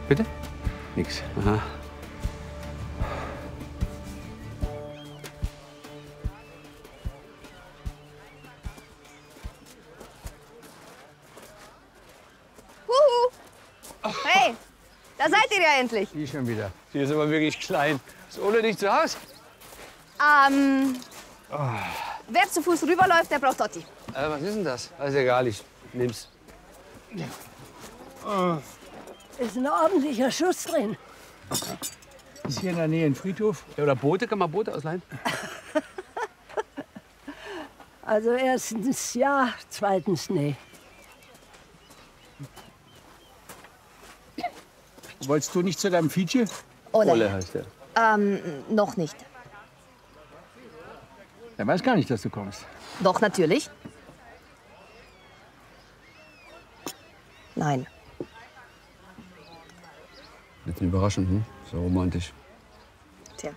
Bitte? Nix. Aha. Hey, da seid ihr ja endlich. Die schon wieder. Die ist aber wirklich klein. Ist Ole nicht zu Hause? Wer zu Fuß rüberläuft, der braucht Totti. Was ist denn das? Ist egal, ich nehm's. Ist ein ordentlicher Schuss drin. Ist hier in der Nähe ein Friedhof? Ja, oder Boote? Kann man Boote ausleihen? Also erstens ja, zweitens nee. Wolltest du nicht zu deinem Fietsche? Ole heißt er. Noch nicht. Er weiß gar nicht, dass du kommst. Doch, natürlich. Nein. Jetzt eine Überraschung, hm? So romantisch. Tja.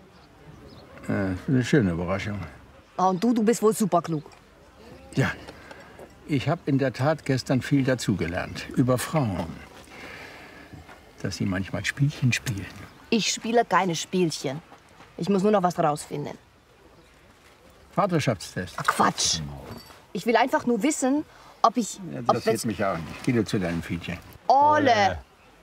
Eine schöne Überraschung. Oh, und du bist wohl super klug. Ja, ich habe in der Tat gestern viel dazugelernt. Über Frauen. Dass sie manchmal Spielchen spielen. Ich spiele keine Spielchen. Ich muss nur noch was rausfinden. Vaterschaftstest. Ach, Quatsch. Ich will einfach nur wissen, ob ich... Ja, ob das interessiert mich auch nicht. Geh du zu deinem Fietsche. Ole.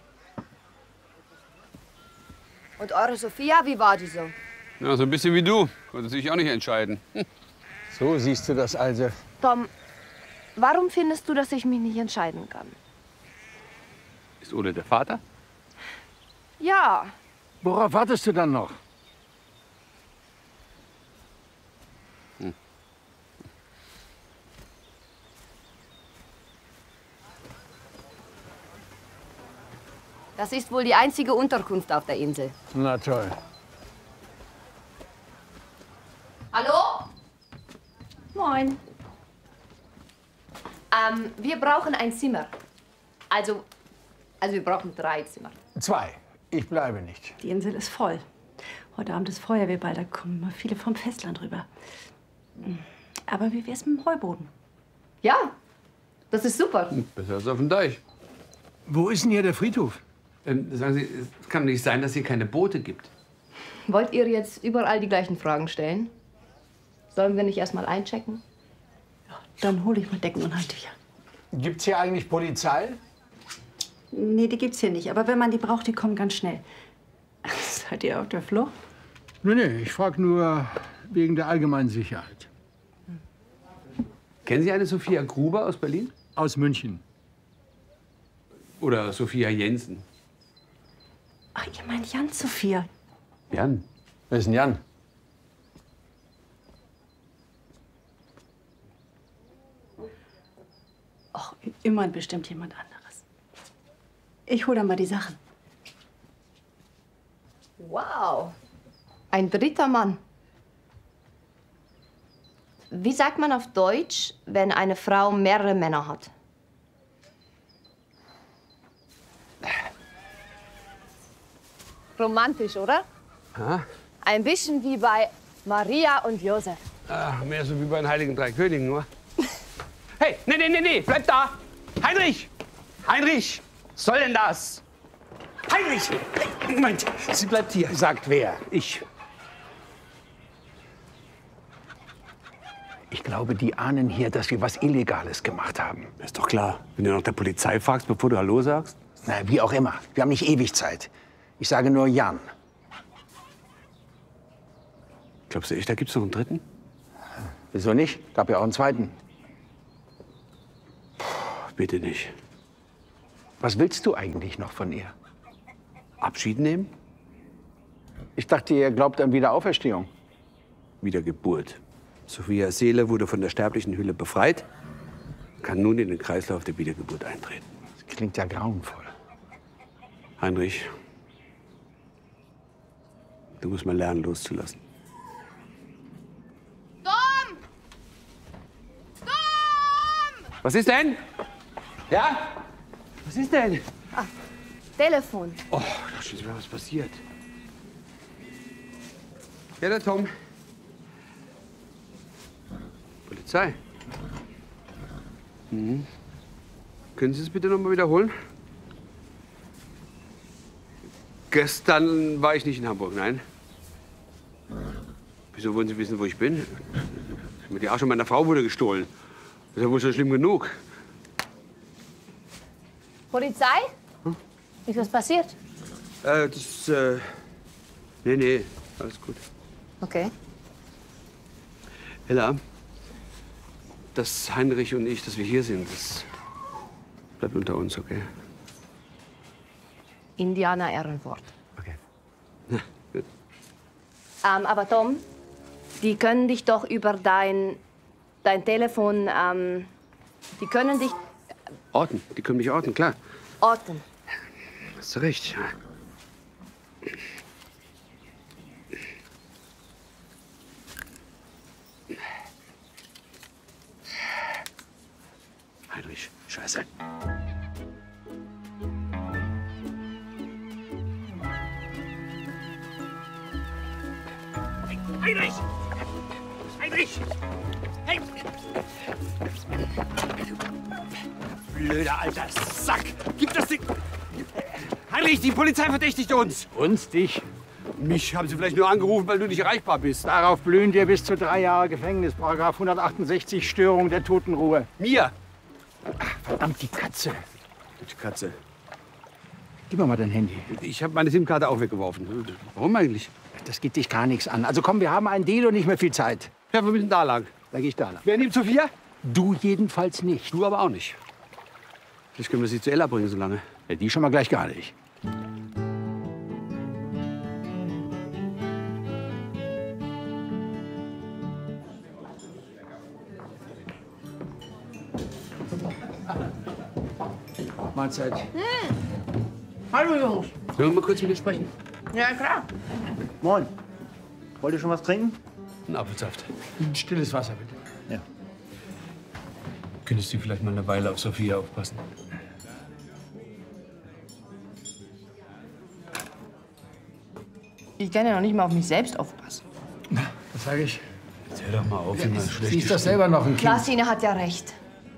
Und eure Sophia, wie war die so? Ja, so ein bisschen wie du. Konnte sich auch nicht entscheiden. So siehst du das also. Tom, warum findest du, dass ich mich nicht entscheiden kann? Ist Ole der Vater? Ja, Worauf wartest du dann noch? das ist wohl die einzige Unterkunft auf der Insel. Na toll. Hallo? Moin. Wir brauchen ein Zimmer. Also wir brauchen 3 Zimmer. 2. Ich bleibe nicht. Die Insel ist voll. Heute Abend ist Feuerwehrball, da kommen immer viele vom Festland rüber. Aber wie wär's mit dem Heuboden? Ja, das ist super. Besser als auf dem Deich. Wo ist denn hier der Friedhof? Sagen Sie, es kann nicht sein, dass hier keine Boote gibt. Wollt ihr jetzt überall die gleichen Fragen stellen? Sollen wir nicht erst mal einchecken? Dann hole ich mal Decken und Handtücher. Gibt's hier eigentlich Polizei? Nee, die gibt's hier nicht. Aber wenn man die braucht, die kommen ganz schnell. Seid ihr auf der Flucht? Nee, ich frage nur wegen der allgemeinen Sicherheit. Kennen Sie eine Sophia Gruber aus Berlin? Aus München. Oder Sophia Jensen? Ach, ihr meint Jan, Sophia. Jan. Wer ist denn Jan? Ach, immer bestimmt jemand anderes. Ich hole dann mal die Sachen. Wow. Ein 3. Mann. Wie sagt man auf Deutsch, wenn eine Frau mehrere Männer hat? Romantisch, oder? Ha? Ein bisschen wie bei Maria und Josef. Ach, mehr so wie bei den Heiligen Drei Königen, nur. Hey, nee, bleib da! Heinrich! Heinrich! Was soll denn das? Heinrich! Moment, sie bleibt hier. Sagt wer? Ich. Ich glaube, die ahnen hier, dass wir was Illegales gemacht haben. Ist doch klar. Wenn du nach der Polizei fragst, bevor du Hallo sagst. Na, wie auch immer. Wir haben nicht ewig Zeit. Ich sage nur Jan. Glaubst du echt, da gibt's noch einen 3.? Wieso nicht? Gab ja auch einen 2. Bitte nicht. Was willst du eigentlich noch von ihr? Abschied nehmen? Ich dachte, ihr glaubt an Wiederauferstehung. Wiedergeburt. Sophias Seele wurde von der sterblichen Hülle befreit, kann nun in den Kreislauf der Wiedergeburt eintreten. Das klingt ja grauenvoll. Heinrich, du musst mal lernen, loszulassen. Tom! Tom! Was ist denn? Ja? Was ist denn? Telefon. Oh, da ist wieder was passiert. Ja, der Tom. Polizei. Mhm. Können Sie es bitte noch mal wiederholen? Gestern war ich nicht in Hamburg, nein. Wieso wollen Sie wissen, wo ich bin? Die Asche meiner Frau wurde gestohlen. Das ist ja wohl schon schlimm genug. Polizei? Ist was passiert? Nee, alles gut. Okay. Ella, dass Heinrich und ich, dass wir hier sind, das bleibt unter uns, okay? Indianer Ehrenwort. Okay. Na, gut. Aber Tom, die können dich doch über dein Telefon, die können dich Orten, die können mich orten, klar. orten. Hast du recht. Heinrich, Scheiße. Heinrich! Heinrich! Hey! Blöder alter Sack! Gib das Ding! Heinrich, die Polizei verdächtigt uns! Uns, dich. Mich haben sie vielleicht nur angerufen, weil du nicht erreichbar bist. Darauf blühen dir bis zu 3 Jahre Gefängnis. Paragraph 168, Störung der Totenruhe. Mir! Verdammt, die Katze. Die Katze. Gib mir mal dein Handy. Ich habe meine SIM-Karte auch weggeworfen. Warum eigentlich? Das geht dich gar nichts an. Also komm, wir haben einen Deal und nicht mehr viel Zeit. Ja, wir müssen da lang. Da geh ich da lang. Wer nimmt Sophia? Du jedenfalls nicht. Du aber auch nicht. Vielleicht können wir sie zu Ella bringen so lange. Ja, die schon mal gleich gar nicht. Mahlzeit. Hallo Jungs. Können wir mal kurz mit dir sprechen? Ja, klar. Moin. Wollt ihr schon was trinken? Ein Apfelsaft. Ein stilles Wasser, bitte. Ja. Könntest du vielleicht mal eine Weile auf Sophia aufpassen? Ich kann ja noch nicht mal auf mich selbst aufpassen. Was sage ich? Hör doch mal auf, immer schlecht. Sie ist doch selber noch ein Kind. Klaasine hat ja recht.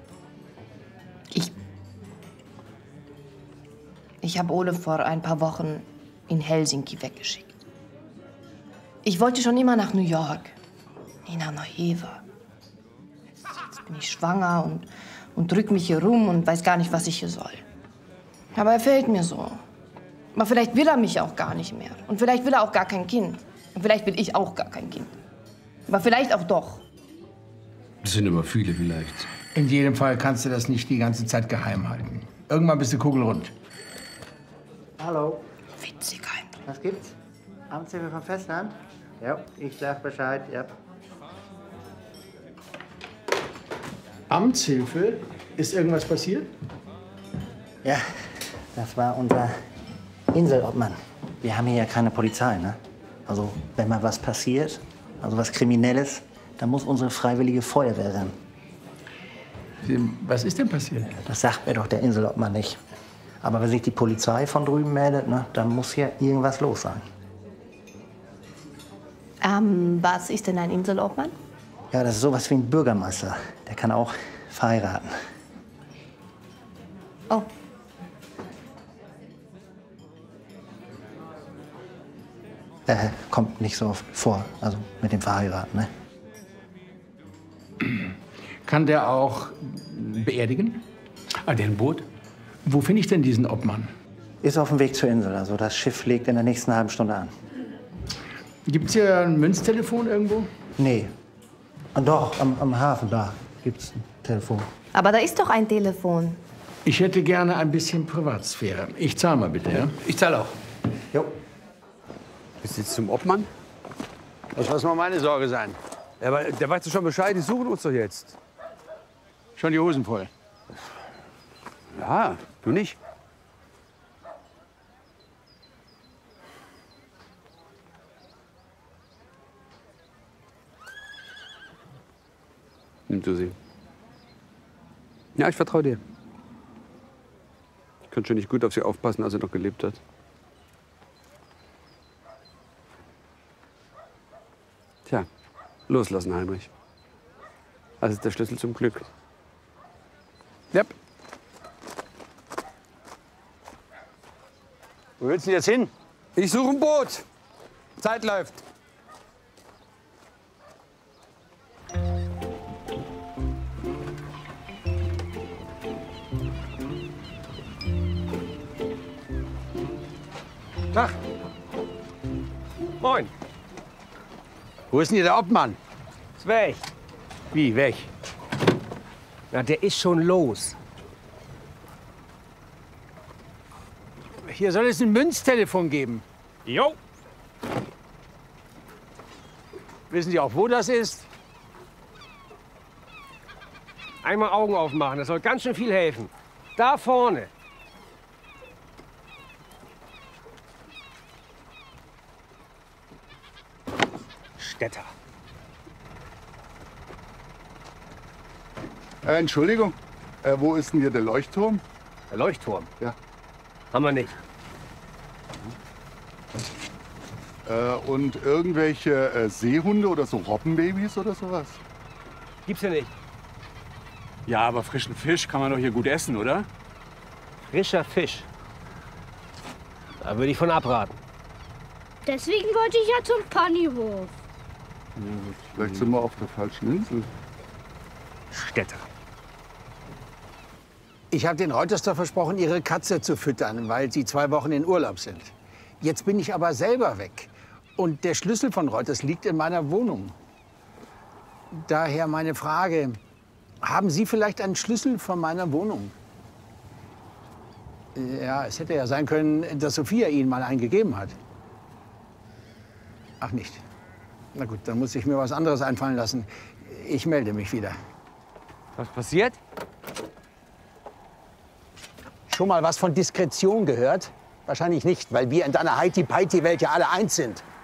Ich habe Ole vor ein paar Wochen in Helsinki weggeschickt. Ich wollte schon immer nach New York. Nee, nach Neuheva. Jetzt bin ich schwanger und drück mich hier rum und weiß gar nicht, was ich hier soll. Aber er fällt mir so. Aber vielleicht will er mich auch gar nicht mehr. Und vielleicht will er auch gar kein Kind. Und vielleicht will ich auch gar kein Kind. Aber vielleicht auch doch. Das sind aber viele vielleicht. In jedem Fall kannst du das nicht die ganze Zeit geheim halten. Irgendwann bist du kugelrund. Hallo. Witzig, Heinrich. Was gibt's? Amtshilfe vom Festland? Ja, ich sag Bescheid, ja. Amtshilfe? Ist irgendwas passiert? Ja, das war unser Inselobmann. Wir haben hier ja keine Polizei, ne? Also, wenn mal was passiert, also was Kriminelles, dann muss unsere freiwillige Feuerwehr ran. Was ist denn passiert? Das sagt mir doch der Inselobmann nicht. Aber wenn sich die Polizei von drüben meldet, ne, dann muss ja irgendwas los sein. Was ist denn ein Inselobmann? Ja, das ist sowas wie ein Bürgermeister. Der kann auch verheiraten. Oh. Kommt nicht so oft vor, also mit dem Verheiraten, ne? Kann der auch beerdigen? Ah, der ein Boot? Wo finde ich denn diesen Obmann? Ist auf dem Weg zur Insel, also das Schiff legt in der nächsten halben Stunde an. Gibt's hier ein Münztelefon irgendwo? Nee. Und doch, am Hafen, da gibt's ein Telefon. Aber da ist doch ein Telefon. Ich hätte gerne ein bisschen Privatsphäre. Ich zahle mal bitte, ja? Ich zahle auch. Jo. Bist du jetzt zum Obmann? Das muss mal meine Sorge sein. Ja, aber der weiß doch schon Bescheid, die suchen uns doch jetzt. Schon die Hosen voll. Ja, du nicht. Nimm du sie. Ja, ich vertraue dir. Ich kann schon nicht gut auf sie aufpassen, als sie noch gelebt hat. Tja, loslassen, Heinrich. Das ist der Schlüssel zum Glück. Yep. Wo willst du denn jetzt hin? Ich suche ein Boot. Zeit läuft. Tag. Moin. Wo ist denn hier der Obmann? Ist weg. Wie, weg? Na, der ist schon los. Hier soll es ein Münztelefon geben. Jo. Wissen Sie auch, wo das ist? Einmal Augen aufmachen, das soll ganz schön viel helfen. Da vorne. Städter. Entschuldigung, wo ist denn hier der Leuchtturm? Der Leuchtturm? Ja. Haben wir nicht. Und irgendwelche Seehunde oder so Robbenbabys oder sowas? Gibt's ja nicht. Ja, aber frischen Fisch kann man doch hier gut essen, oder? Frischer Fisch. Da würde ich von abraten. Deswegen wollte ich ja zum Ponyhof. Vielleicht sind wir auf der falschen Insel. Städter. Ich habe den Reuters doch versprochen, Ihre Katze zu füttern, weil Sie 2 Wochen in Urlaub sind. Jetzt bin ich aber selber weg. Und der Schlüssel von Reuters liegt in meiner Wohnung. Daher meine Frage, haben Sie vielleicht einen Schlüssel von meiner Wohnung? Ja, es hätte ja sein können, dass Sophia Ihnen mal einen gegeben hat. Ach nicht. Na gut, dann muss ich mir was anderes einfallen lassen. Ich melde mich wieder. Was passiert? Schon mal was von Diskretion gehört? Wahrscheinlich nicht, weil wir in deiner Heiti-Peiti-Welt ja alle eins sind.